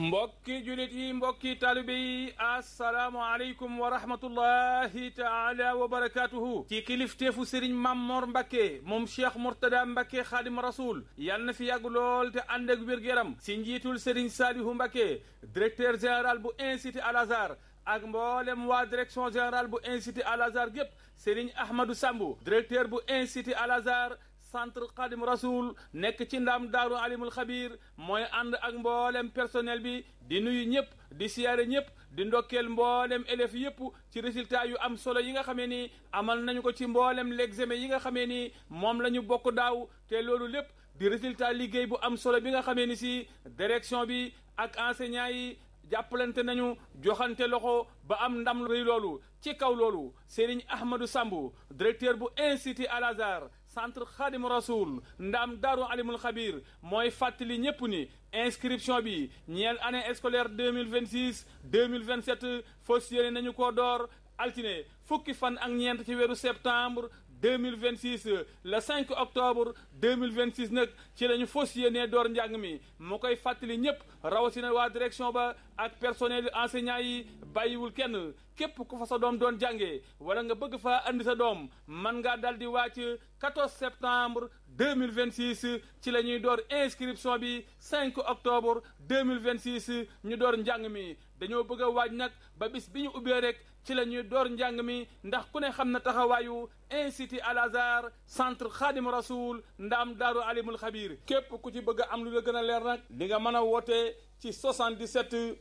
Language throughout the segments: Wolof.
mbokki julit yi mbokki taalibe yi assalaamu aleykum wa rahmatullahi taala wa barakatuhu ci kilifteefu Serigne Mamor Mbacke moom Cheikh Mourtada Mbacke Xaadim Rasoul yal na fi yàgg lool te ànd ak wér-gu-yaram si njiitul Serigne Salihu Mbacke directeur général bu Institut Al Azhar ak mboolem waa direction générale bu Institut Al Azhar gépp Serigne Ahmadou Sambou directeur bu Institut Al Azhar centre Xaadim Rasoul nekk ci ndam daaru alimul xabir mooy ànd ak mboolem personnel bi di nuyu ñëpp di siyaare ñëpp di ndokkeel mboolem élèves yëpp ci résultat yu am solo yi nga xamee ni amal nañu ko ci mboolem l'examen yi nga xamee ni moom la ñu bokk daaw te loolu lépp di résultat liggéey bu am solo bi nga xamee ni si direction bi ak enseignants yi jàppalante nañu joxante loxo ba am ndam rëy loolu ci kaw loolu Serigne Ahmadou Sambou directeur bu Institut Al Azhar centre Khadim Rasoul ndam daaru alimul xabir mooy fàttali ñépp ni inscription bi ñeel année scolaire 2026 2027 fas yéene nañu ko door altine fukki fan ak ñeent ci weeru septembre 2026 le 5 octobre 2026 nag ci la ñu fas yéene door njàng mi moo koy fàttali ñëpp rawatina waa direction ba ak personnel enseignant yi bàyyiwul kenn képp ku fa sa doom doon jàngee wala nga bëgg faa andi sa doom man ngaa dal di wàcc 14 septembre 2026 ci la ñuy door inscription bi 5 octobre 2026 ñu door njàng mi dañoo bëgg a waaj nag ba bis bi ñu ubbee rek ci la ñuy door njàng mi ndax ku ne xam na taxawaayu Institut Al Azhar centre Khadim Rasoul ndam daaru alimul xabir képp ku ci bëgg a am lu la gën a leer nag di nga mën a woote ci 77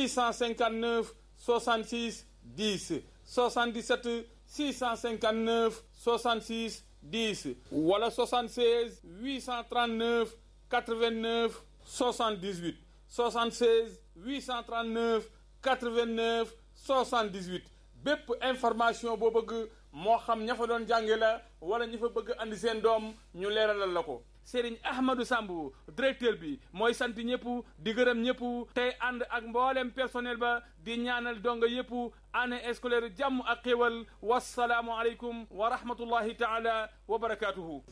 659 66 10 77 659 66 10 wala 76 839 89 78 76 839 89 78 bépp information boo bëgg moo xam ña fa doon jànge la wala ñi fa bëgg andi seen doom ñu leeralal la ko Serigne Ahmadou Sambou directeur bi mooy sant ñëpp di gërëm ñëpp tey ànd ak mboolem personnel ba di ñaanal donga yëpp année scolaire jàmm ak xéwal wasalaamu aleykum wa rahmatullahi taala wa barakatuhu